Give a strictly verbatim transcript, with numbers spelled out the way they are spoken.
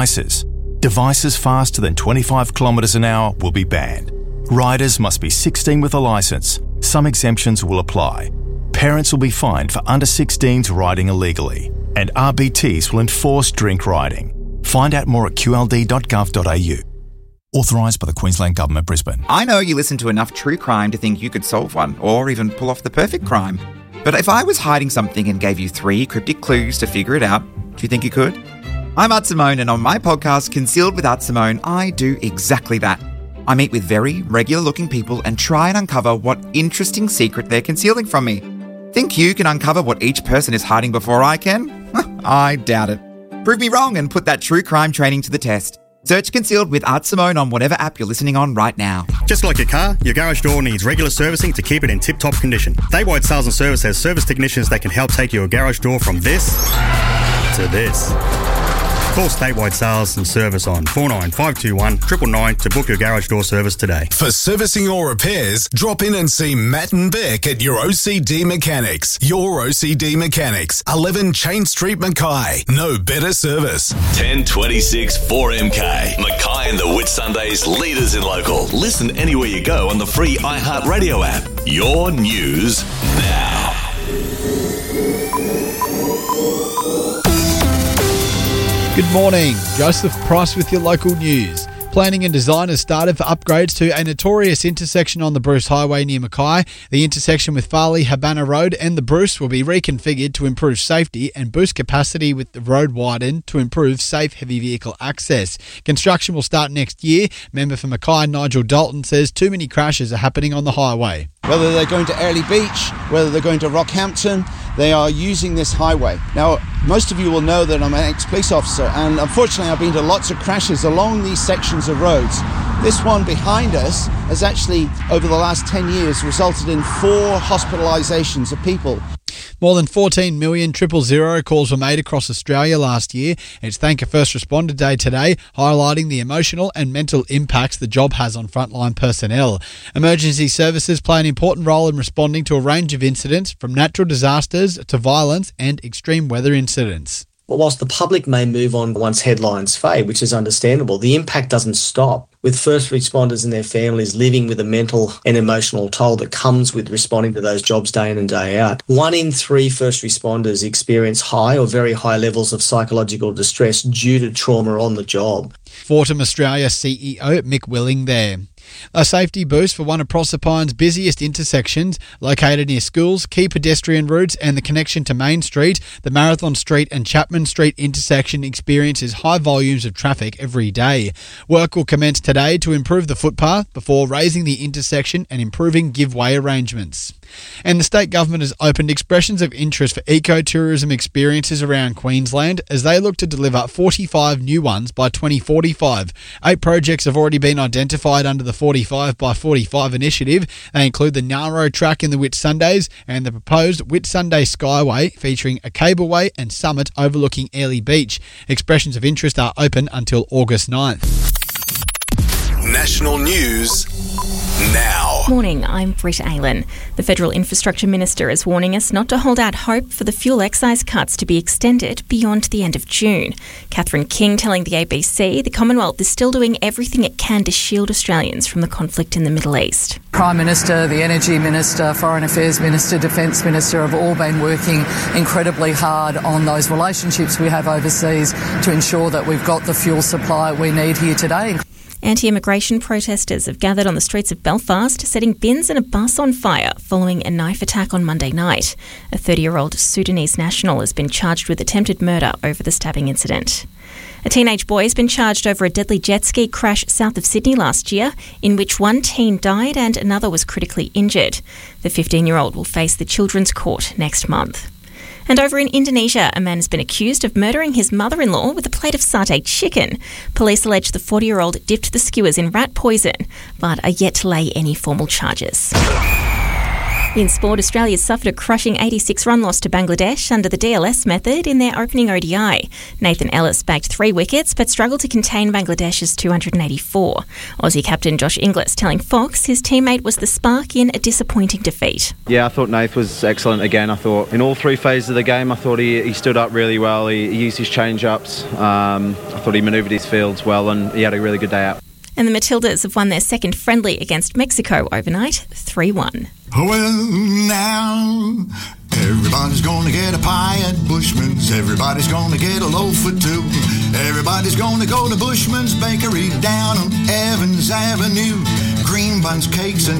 Devices. Devices faster than twenty-five kilometres an hour will be banned. Riders must be sixteen with a licence. Some exemptions will apply. Parents will be fined for under sixteens riding illegally. And R B Ts will enforce drink riding. Find out more at q l d dot gov dot a u. Authorised by the Queensland Government, Brisbane. I know you listen to enough true crime to think you could solve one, or even pull off the perfect crime. But if I was hiding something and gave you three cryptic clues to figure it out, do you think you could? I'm Art Simone, and on my podcast, Concealed with Art Simone, I do exactly that. I meet with very regular-looking people and try and uncover what interesting secret they're concealing from me. Think you can uncover what each person is hiding before I can? I doubt it. Prove me wrong and put that true crime training to the test. Search Concealed with Art Simone on whatever app you're listening on right now. Just like your car, your garage door needs regular servicing to keep it in tip-top condition. Thaywide Sales and Service has service technicians that can help take your garage door from this to this. Call Statewide Sales and Service on four nine five two one nine nine nine to book your garage door service today. For servicing or repairs, drop in and see Matt and Beck at your O C D Mechanics. Your O C D Mechanics, eleven Chain Street, Mackay. No better service. ten twenty-six four M K. Mackay and the Whitsundays, leaders in local. Listen anywhere you go on the free iHeartRadio app. Your news now. Good morning, Joseph Price with your local news. Planning and design has started for upgrades to a notorious intersection on the Bruce Highway near Mackay. The intersection with Farley Habana Road and the Bruce will be reconfigured to improve safety and boost capacity, with the road widened to improve safe heavy vehicle access. Construction will start next year. Member for Mackay, Nigel Dalton, says too many crashes are happening on the highway. Whether they're going to Early Beach, whether they're going to Rockhampton, they are using this highway. Now, most of you will know that I'm an ex-police officer, and unfortunately I've been to lots of crashes along these sections of roads. This one behind us has actually, over the last ten years, resulted in four hospitalisations of people. More than fourteen million triple zero calls were made across Australia last year. It's Thank a First Responder Day today, highlighting the emotional and mental impacts the job has on frontline personnel. Emergency services play an important role in responding to a range of incidents, from natural disasters to violence and extreme weather incidents. Well, whilst the public may move on once headlines fade, which is understandable, the impact doesn't stop, with first responders and their families living with a mental and emotional toll that comes with responding to those jobs day in and day out. One in three first responders experience high or very high levels of psychological distress due to trauma on the job. Fortum Australia C E O Mick Willing there. A safety boost for one of Proserpine's busiest intersections, located near schools, key pedestrian routes and the connection to Main Street. The Marathon Street and Chapman Street intersection experiences high volumes of traffic every day. Work will commence today to improve the footpath before raising the intersection and improving give-way arrangements. And the state government has opened expressions of interest for ecotourism experiences around Queensland as they look to deliver forty-five new ones by twenty forty-five. Eight projects have already been identified under the forty-five by forty-five initiative. They include the Narrow Track in the Whitsundays and the proposed Whitsunday Skyway, featuring a cableway and summit overlooking Airlie Beach. Expressions of interest are open until August ninth. National news now. Morning, I'm Britta Aylan. The Federal Infrastructure Minister is warning us not to hold out hope for the fuel excise cuts to be extended beyond the end of June. Catherine King telling the A B C the Commonwealth is still doing everything it can to shield Australians from the conflict in the Middle East. Prime Minister, the Energy Minister, Foreign Affairs Minister, Defence Minister have all been working incredibly hard on those relationships we have overseas to ensure that we've got the fuel supply we need here today. Anti-immigration protesters have gathered on the streets of Belfast, setting bins and a bus on fire following a knife attack on Monday night. A thirty-year-old Sudanese national has been charged with attempted murder over the stabbing incident. A teenage boy has been charged over a deadly jet ski crash south of Sydney last year, in which one teen died and another was critically injured. The fifteen-year-old will face the Children's Court next month. And over in Indonesia, a man has been accused of murdering his mother-in-law with a plate of satay chicken. Police allege the forty-year-old dipped the skewers in rat poison, but are yet to lay any formal charges. In sport, Australia suffered a crushing eighty-six run loss to Bangladesh under the D L S method in their opening O D I. Nathan Ellis bagged three wickets but struggled to contain Bangladesh's two hundred eighty-four. Aussie captain Josh Inglis telling Fox his teammate was the spark in a disappointing defeat. Yeah, I thought Nath was excellent again. I thought in all three phases of the game, I thought he, he stood up really well. He, he used his change-ups. Um, I thought he manoeuvred his fields well and he had a really good day out. And the Matildas have won their second friendly against Mexico overnight, three one. Well, now everybody's gonna get a pie at Bushman's. Everybody's gonna get a loaf or two. Everybody's gonna go to Bushman's Bakery down on Evans Avenue. Green buns, cakes, and